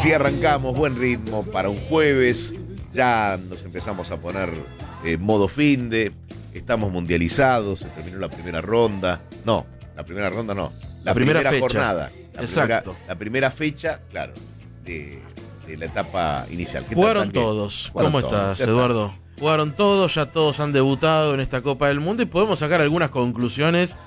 Así arrancamos, buen ritmo para un jueves. Ya nos empezamos a poner modo finde. Estamos mundializados. Se terminó la primera ronda. No, la primera ronda no. La primera fecha. Jornada. La primera fecha, claro, de la etapa inicial. Jugaron todos. ¿Cómo estás, Eduardo? Jugaron todos, ya todos han debutado en esta Copa del Mundo y podemos sacar algunas conclusiones